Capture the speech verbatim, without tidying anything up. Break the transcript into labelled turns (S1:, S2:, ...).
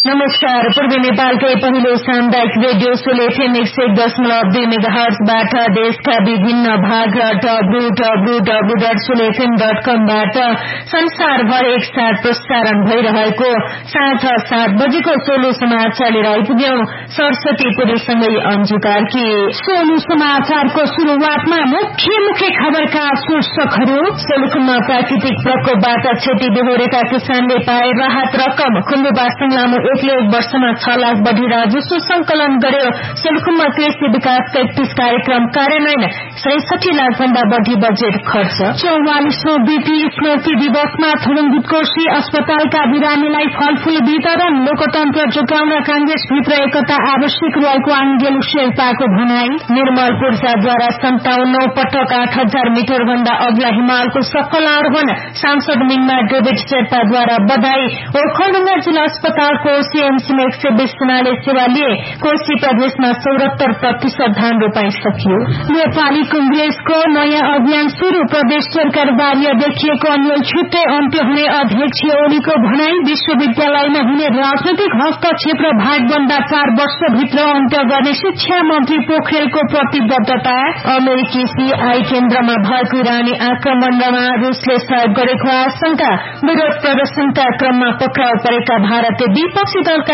S1: नमस्कार। पूर्वी नेपालकै पहिलो सामुदायिक रेडियो सोल एफएम एक सय दशमलव दुई मेगाहर्जबाट देशका विभिन्न भाग र W W W dot sole FM dot कमबाट संसारभर एकसाथ प्रसारण भइरहेको साँझ सात बजेको सोलु समाचार लिएर आइपुग्यौं। सरस्वती पुरुषसँगै अन्जु कार्की।
S2: सोलु समाचारको शुरूआतमा मुख्य मुख्य खबरका शीर्षकहरू।
S1: सोलुखुम्बा प्राकृतिक प्रकोपबाट क्षति बेहोरेका किसानले पाए राहत रकम। खुम्बुवासी लामो एकले एक वर्षमा छ लाख बढी राजस्व संकलन गर्यो। सोलुखुम्बा कृषि विकासका एकतीस कार्यक्रम कार्यान्वयन। सैसठी लाख भन्दा बढी बजेट खर्च।
S2: चौवालिसौं बीपी स्मृति दिवसमा थुलुङ कोशी अस्पतालका बिरामीलाई फलफूल वितरण। लोकतन्त्र जोगाउन कांग्रेसभित्र एकता आवश्यक रहेको आङ्गेलु शेर्पाको भनाई।
S1: निर्मल पूर्जाद्वारा सन्ताउन्नौ पटक आठ हजार मिटर भन्दा अग्ला हिमालको सफल आरोहण। सांसद मिङमा डेभिड शेर्पाद्वारा बधाई। ओखलढुङ्गा जिल्ला अस्पतालको सीएमसीमा एक सय बीस जनाले सेवा लिए। कोशी प्रदेशमा चौरात्तर प्रतिशत धान रोपाई सकियो।
S2: नेपाली कंग्रेसको नयाँ अभियान शुरू। प्रदेश सरकारबारीय देखिएको अन्यल छुट्टै अन्त्य हुने अध्यक्ष ओलीको भनाई। विश्वविद्यालयमा हुने राजनैतिक हस्तक्षेप र भागबन्दा चार वर्षभित्र अन्त्य गर्ने शिक्षा मन्त्री पोखरेलको प्रतिबद्धता।
S1: अमेरिकी सीआई केन्द्रमा भएको इरानी आक्रमणमा रूसले सहयोग गरेको आशंका। विरोध प्रदर्शनका क्रममा पक्राउ परेका भारतीय विपक्षी दलका